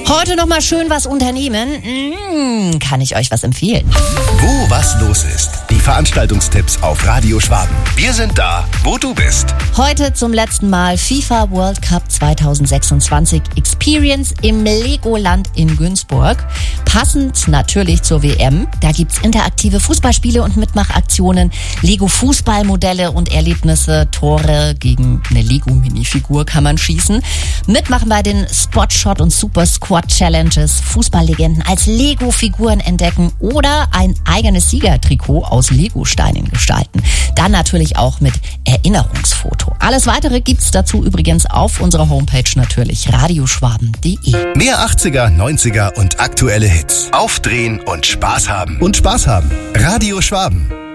Heute noch mal schön was unternehmen. Kann ich euch was empfehlen? Wo was los ist. Die Veranstaltungstipps auf Radio Schwaben. Wir sind da, wo du bist. Heute zum letzten Mal FIFA World Cup 2026 Experience im Legoland in Günzburg. Passend natürlich zur WM. Da gibt's interaktive Fußballspiele und Mitmachaktionen, Lego-Fußballmodelle und Erlebnisse, Tore gegen eine Lego-Minifigur kann man schießen. Mitmachen bei den Spotshot und Super Squad Challenges, Fußballlegenden als Lego-Figuren entdecken oder ein eigenes Siegertrikot aus Lego-Steinen gestalten. Dann natürlich auch mit Erinnerungsfoto. Alles Weitere gibt's dazu übrigens auf unserer Homepage natürlich radioschwaben.de. Mehr 80er, 90er und aktuelle Hits. Aufdrehen und Spaß haben. Radio Schwaben.